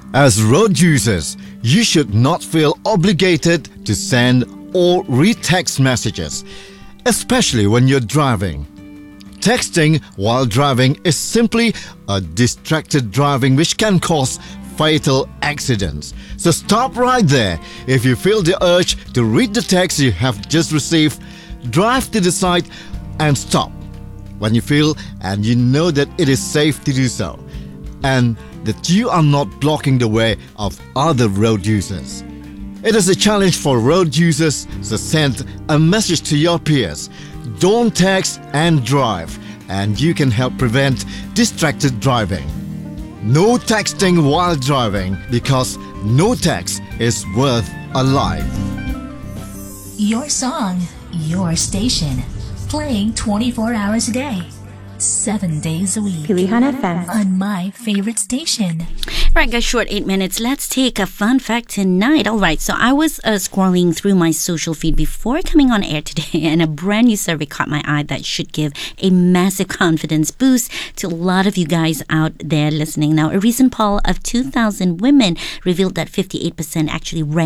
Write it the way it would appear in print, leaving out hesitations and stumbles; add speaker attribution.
Speaker 1: As road users, you should not feel obligated to send or read text messages, especially when you're driving. Texting while driving is simply a distracted driving which can cause fatal accidents. So stop right there. If you feel the urge to read the text you have just received, drive to the side and stop when you feel and you know that it is safe to do so, and that you are not blocking the way of other road users. It is a challenge for road users, so send a message to your peers. Don't text and drive, and you can help prevent distracted driving. No texting while driving, because no text is worth a life.
Speaker 2: Your song, your station, playing 24 hours a day, 7 days a week.
Speaker 3: Pilihan FM.
Speaker 2: On my favorite station.
Speaker 4: Alright guys, short 8 minutes. Let's take a fun fact tonight. Alright, so I was scrolling through my social feed before coming on air today, and a brand new survey caught my eye that should give a massive confidence boost to a lot of you guys out there listening. Now, a recent poll of 2,000 women revealed that 58% actually ranked